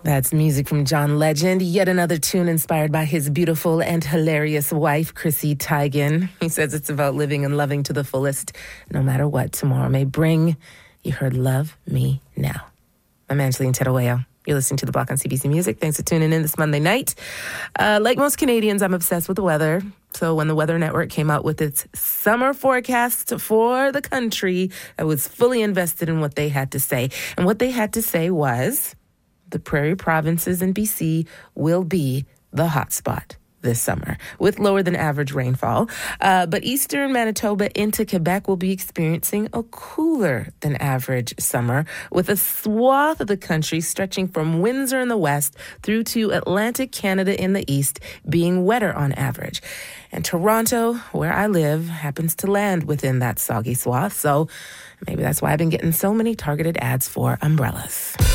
That's music from John Legend, yet another tune inspired by his beautiful and hilarious wife, Chrissy Teigen. He says it's about living and loving to the fullest, no matter what tomorrow may bring. You heard Love Me Now. I'm Angeline Tedaweo. You're listening to The Block on CBC Music. Thanks for tuning in this Monday night. Like most Canadians, I'm obsessed with the weather. So when the Weather Network came out with its summer forecast for the country, I was fully invested in what they had to say. And what they had to say was the prairie provinces in BC will be the hotspot this summer with lower than average rainfall. But eastern Manitoba into Quebec will be experiencing a cooler than average summer with a swath of the country stretching from Windsor in the west through to Atlantic Canada in the east being wetter on average. And Toronto, where I live, happens to land within that soggy swath. So maybe that's why I've been getting so many targeted ads for umbrellas.